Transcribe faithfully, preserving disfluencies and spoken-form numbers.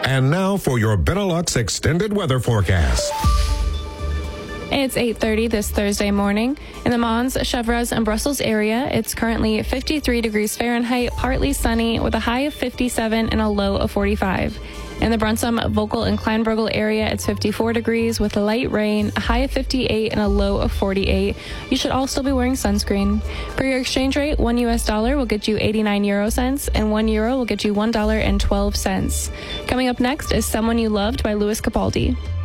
And now for your Benelux extended weather forecast. It's eight thirty this Thursday morning. In the Mons, Chevreuse, and Brussels area, it's currently fifty-three degrees Fahrenheit, partly sunny, with a high of fifty-seven and a low of forty-five. In the Brunsum, Vogel, and Kleinbrugel area, it's fifty-four degrees with light rain, a high of fifty-eight and a low of forty-eight. You should all still be wearing sunscreen. For your exchange rate, one U S dollar will get you eighty-nine euro cents, and one euro will get you one dollar and twelve cents. Coming up next is Someone You Loved by Louis Capaldi.